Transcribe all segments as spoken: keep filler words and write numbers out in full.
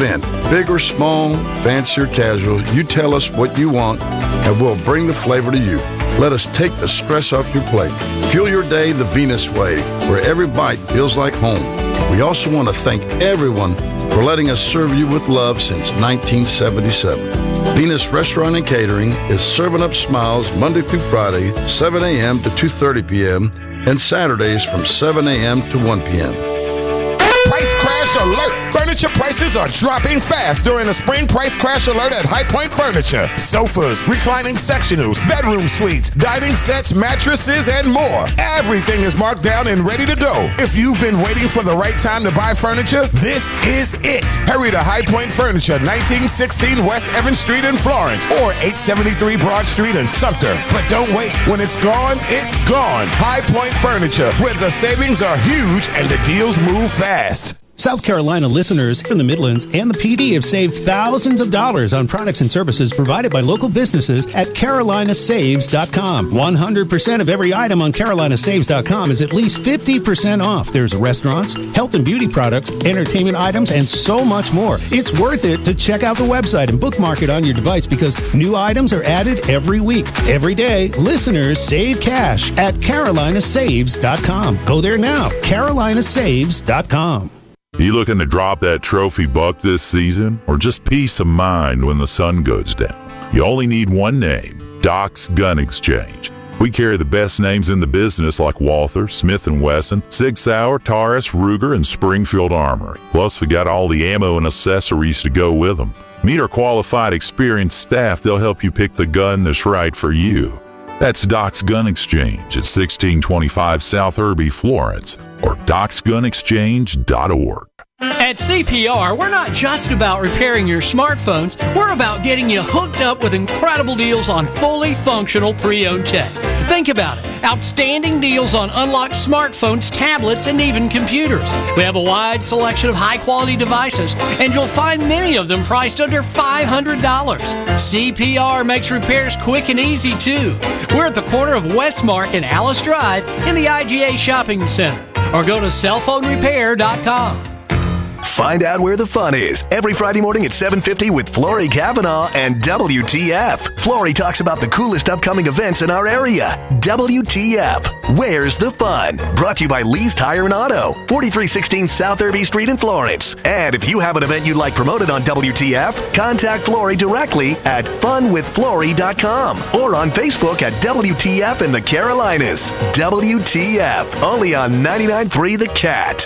event, big or small, fancy or casual, you tell us what you want and we'll bring the flavor to you. Let us take the stress off your plate. Fuel your day the Venus way, where every bite feels like home. We also want to thank everyone for letting us serve you with love since nineteen seventy-seven. Venus Restaurant and Catering is serving up smiles Monday through Friday, seven a.m. to two thirty p.m., and Saturdays from seven a.m. to one p.m. Price crash alert! Furniture prices are dropping fast during the spring price crash alert at High Point Furniture. Sofas, reclining sectionals, bedroom suites, dining sets, mattresses, and more. Everything is marked down and ready to go. If you've been waiting for the right time to buy furniture, this is it. Hurry to High Point Furniture, nineteen sixteen West Evans Street in Florence, or eight seventy-three Broad Street in Sumter. But don't wait. When it's gone, it's gone. High Point Furniture, where the savings are huge and the deals move fast. South Carolina listeners from the Midlands and the P D have saved thousands of dollars on products and services provided by local businesses at Carolina Saves dot com. one hundred percent of every item on Carolina Saves dot com is at least fifty percent off. There's restaurants, health and beauty products, entertainment items, and so much more. It's worth it to check out the website and bookmark it on your device because new items are added every week. Every day, listeners save cash at Carolina Saves dot com. Go there now, Carolina Saves dot com. You looking to drop that trophy buck this season, or just peace of mind when the sun goes down? You only need one name, Doc's Gun Exchange. We carry the best names in the business like Walther, Smith and Wesson, Sig Sauer, Taurus, Ruger, and Springfield Armory. Plus, we got all the ammo and accessories to go with them. Meet our qualified, experienced staff. They'll help you pick the gun that's right for you. That's Doc's Gun Exchange at sixteen twenty-five South Irby, Florence, or docs gun exchange dot org. At C P R, we're not just about repairing your smartphones, we're about getting you hooked up with incredible deals on fully functional pre-owned tech. Think about it. Outstanding deals on unlocked smartphones, tablets, and even computers. We have a wide selection of high-quality devices, and you'll find many of them priced under five hundred dollars. C P R makes repairs quick and easy, too. We're at the corner of Westmark and Alice Drive in the I G A Shopping Center. Or go to cell phone repair dot com. Find out where the fun is every Friday morning at seven fifty with Flory Cavanaugh and W T F. Flory talks about the coolest upcoming events in our area. W T F, where's the fun? Brought to you by Lee's Tire and Auto, forty-three sixteen South Irby Street in Florence. And if you have an event you'd like promoted on W T F, contact Flory directly at fun with flory dot com or on Facebook at W T F in the Carolinas. W T F, only on ninety-nine point three The Cat.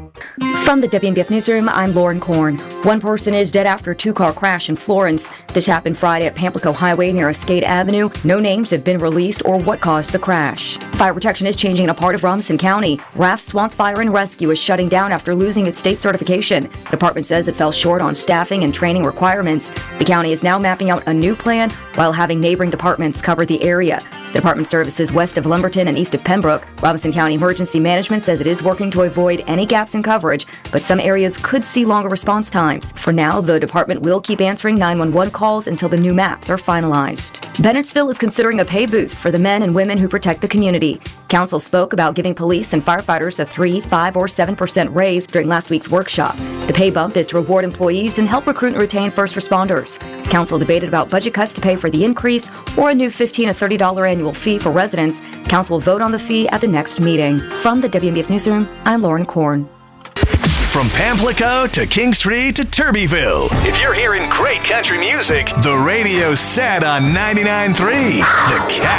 From the W M B F Newsroom, I'm Lauren Korn. One person is dead after a two-car crash in Florence. This happened Friday at Pamplico Highway near Escade Avenue. No names have been released or what caused the crash. Fire protection is changing in a part of Robinson County. Raft Swamp Fire and Rescue is shutting down after losing its state certification. The department says it fell short on staffing and training requirements. The county is now mapping out a new plan while having neighboring departments cover the area. The department services west of Lumberton and east of Pembroke. Robinson County Emergency Management says it is working to avoid any gaps in coverage, but some areas could see longer response times. For now, the department will keep answering nine one one calls until the new maps are finalized. Bennettsville is considering a pay boost for the men and women who protect the community. Council spoke about giving police and firefighters a three, five, or seven percent raise during last week's workshop. The pay bump is to reward employees and help recruit and retain first responders. Council debated about budget cuts to pay for the increase or a new fifteen to thirty dollars annual fee for residents. Council will vote on the fee at the next meeting. From the W M B F Newsroom, I'm Lauren Korn. From Pamplico to Kingstree to Turbyville. If you're hearing great country music, the radio's set on ninety-nine point three The Cat.